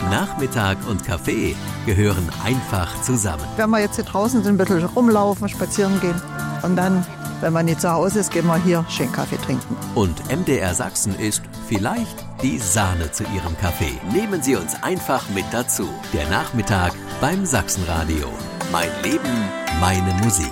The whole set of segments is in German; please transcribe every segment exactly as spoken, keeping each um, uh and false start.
Nachmittag und Kaffee gehören einfach zusammen. Wenn wir jetzt hier draußen sind, ein bisschen rumlaufen, spazieren gehen und dann, wenn man nicht zu Hause ist, gehen wir hier schön Kaffee trinken. Und M D R Sachsen ist vielleicht die Sahne zu Ihrem Kaffee. Nehmen Sie uns einfach mit dazu. Der Nachmittag beim Sachsenradio. Mein Leben, meine Musik.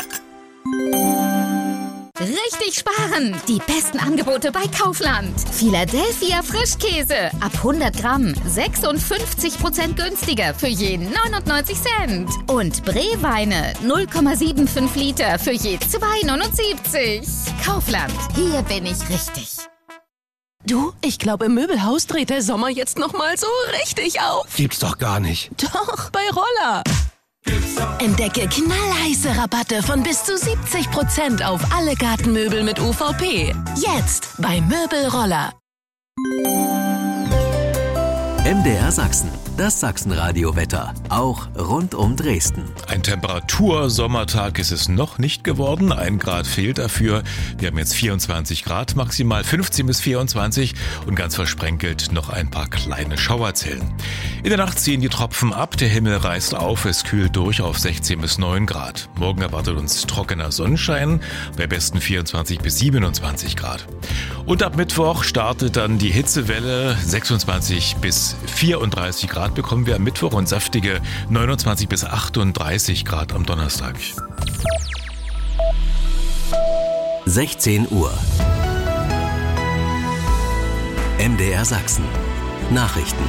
Richtig sparen! Die besten Angebote bei Kaufland. Philadelphia Frischkäse ab hundert Gramm sechsundfünfzig Prozent günstiger für je neunundneunzig Cent. Und Bree-Weine null Komma fünfundsiebzig Liter für je zwei neunundsiebzig. Kaufland, hier bin ich richtig. Du, ich glaube, im Möbelhaus dreht der Sommer jetzt noch mal so richtig auf. Gibt's doch gar nicht. Doch, bei Roller. Entdecke knallheiße Rabatte von bis zu siebzig Prozent auf alle Gartenmöbel mit U V P. Jetzt bei Möbelroller. M D R Sachsen, das Sachsenradio-Wetter, auch rund um Dresden. Ein Temperatur-Sommertag ist es noch nicht geworden. Ein Grad fehlt dafür. Wir haben jetzt vierundzwanzig Grad, maximal fünfzehn bis vierundzwanzig und ganz versprenkelt noch ein paar kleine Schauerzellen. In der Nacht ziehen die Tropfen ab, der Himmel reißt auf, es kühlt durch auf sechzehn bis neun Grad. Morgen erwartet uns trockener Sonnenschein, bei besten vierundzwanzig bis siebenundzwanzig Grad. Und ab Mittwoch startet dann die Hitzewelle, sechsundzwanzig bis vierunddreißig Grad bekommen wir am Mittwoch und saftige neunundzwanzig bis achtunddreißig Grad am Donnerstag. sechzehn Uhr. M D R Sachsen. Nachrichten.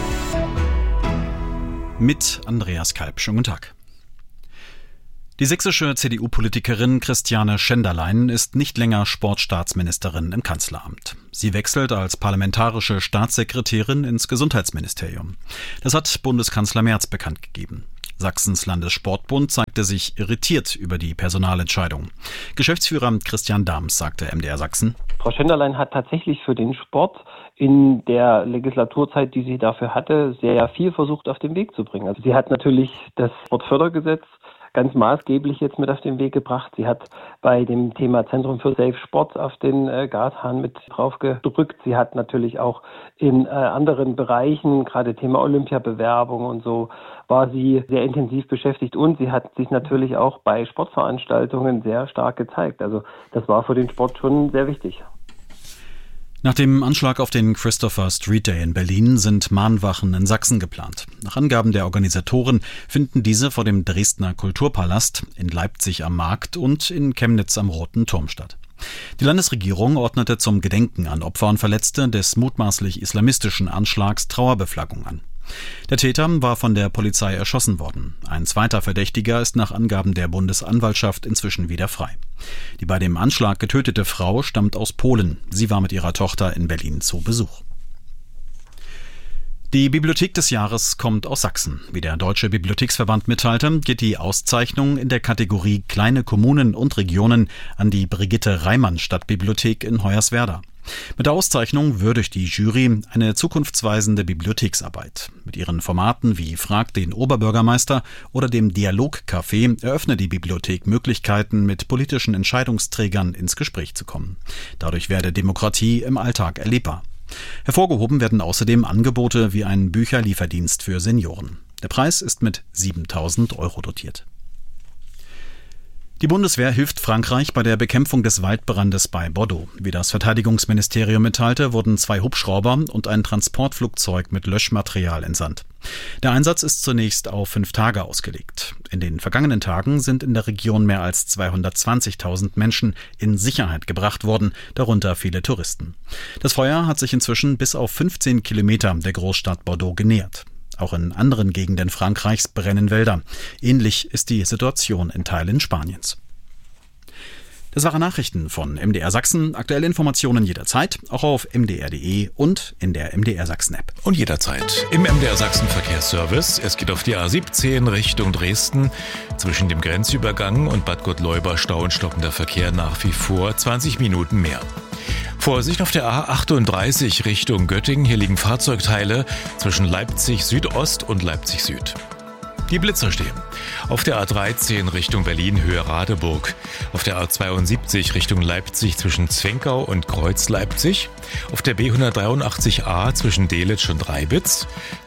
Mit Andreas Kalb. Schönen guten Tag. Die sächsische C D U-Politikerin Christiane Schenderlein ist nicht länger Sportstaatsministerin im Kanzleramt. Sie wechselt als parlamentarische Staatssekretärin ins Gesundheitsministerium. Das hat Bundeskanzler Merz bekannt gegeben. Sachsens Landessportbund zeigte sich irritiert über die Personalentscheidung. Geschäftsführer Christian Dahms sagte M D R Sachsen: Frau Schenderlein hat tatsächlich für den Sport in der Legislaturzeit, die sie dafür hatte, sehr viel versucht auf den Weg zu bringen. Also sie hat natürlich das Sportfördergesetz ganz maßgeblich jetzt mit auf den Weg gebracht. Sie hat bei dem Thema Zentrum für Safe Sport auf den äh, Gashahn mit drauf gedrückt. Sie hat natürlich auch in äh, anderen Bereichen, gerade Thema Olympiabewerbung und so, war sie sehr intensiv beschäftigt und sie hat sich natürlich auch bei Sportveranstaltungen sehr stark gezeigt. Also das war für den Sport schon sehr wichtig. Nach dem Anschlag auf den Christopher Street Day in Berlin sind Mahnwachen in Sachsen geplant. Nach Angaben der Organisatoren finden diese vor dem Dresdner Kulturpalast, in Leipzig am Markt und in Chemnitz am Roten Turm statt. Die Landesregierung ordnete zum Gedenken an Opfer und Verletzte des mutmaßlich islamistischen Anschlags Trauerbeflaggung an. Der Täter war von der Polizei erschossen worden. Ein zweiter Verdächtiger ist nach Angaben der Bundesanwaltschaft inzwischen wieder frei. Die bei dem Anschlag getötete Frau stammt aus Polen. Sie war mit ihrer Tochter in Berlin zu Besuch. Die Bibliothek des Jahres kommt aus Sachsen. Wie der Deutsche Bibliotheksverband mitteilte, geht die Auszeichnung in der Kategorie Kleine Kommunen und Regionen an die Brigitte Reimann Stadtbibliothek in Hoyerswerda. Mit der Auszeichnung würdigt die Jury eine zukunftsweisende Bibliotheksarbeit. Mit ihren Formaten wie Frag den Oberbürgermeister oder dem Dialogcafé eröffnet die Bibliothek Möglichkeiten, mit politischen Entscheidungsträgern ins Gespräch zu kommen. Dadurch werde Demokratie im Alltag erlebbar. Hervorgehoben werden außerdem Angebote wie ein Bücherlieferdienst für Senioren. Der Preis ist mit siebentausend Euro dotiert. Die Bundeswehr hilft Frankreich bei der Bekämpfung des Waldbrandes bei Bordeaux. Wie das Verteidigungsministerium mitteilte, wurden zwei Hubschrauber und ein Transportflugzeug mit Löschmaterial entsandt. Der Einsatz ist zunächst auf fünf Tage ausgelegt. In den vergangenen Tagen sind in der Region mehr als zweihundertzwanzigtausend Menschen in Sicherheit gebracht worden, darunter viele Touristen. Das Feuer hat sich inzwischen bis auf fünfzehn Kilometer der Großstadt Bordeaux genähert. Auch in anderen Gegenden Frankreichs brennen Wälder. Ähnlich ist die Situation in Teilen Spaniens. Das waren Nachrichten von M D R Sachsen. Aktuelle Informationen jederzeit, auch auf m d r punkt d e und in der M D R Sachsen App. Und jederzeit im M D R Sachsen Verkehrsservice. Es geht auf die A siebzehn Richtung Dresden. Zwischen dem Grenzübergang und Bad Gottleuba Stau und stockender Verkehr nach wie vor zwanzig Minuten mehr. Vorsicht auf der A achtunddreißig Richtung Göttingen. Hier liegen Fahrzeugteile zwischen Leipzig Südost und Leipzig Süd. Die Blitzer stehen. Auf der A dreizehn Richtung Berlin Höhe Radeburg. Auf der A zweiundsiebzig Richtung Leipzig zwischen Zwenkau und Kreuz Leipzig. Auf der B hundertdreiundachtzig A zwischen Delitzsch und Reibitz.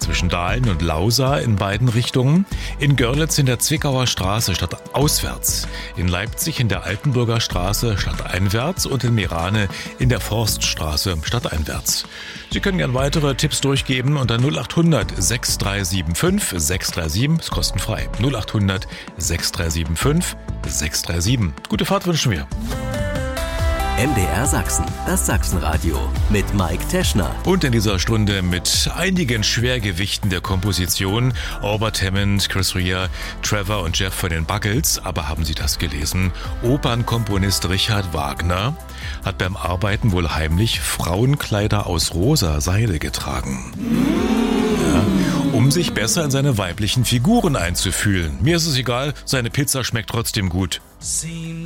zwischen Dahlen und Lausa in beiden Richtungen, in Görlitz in der Zwickauer Straße stadtauswärts, in Leipzig in der Altenburger Straße stadteinwärts und in Mirane in der Forststraße stadteinwärts. Sie können gern weitere Tipps durchgeben unter null acht hundert sechs drei sieben fünf sechs drei sieben, ist kostenfrei. null acht hundert sechs drei sieben fünf sechs drei sieben. Gute Fahrt wünschen wir. M D R Sachsen, das Sachsenradio mit Mike Teschner. Und in dieser Stunde mit einigen Schwergewichten der Komposition. Albert Hammond, Chris Rea, Trevor und Jeff von den Buggles. Aber haben Sie das gelesen? Opernkomponist Richard Wagner hat beim Arbeiten wohl heimlich Frauenkleider aus rosa Seide getragen. Ja, um sich besser in seine weiblichen Figuren einzufühlen. Mir ist es egal, seine Pizza schmeckt trotzdem gut.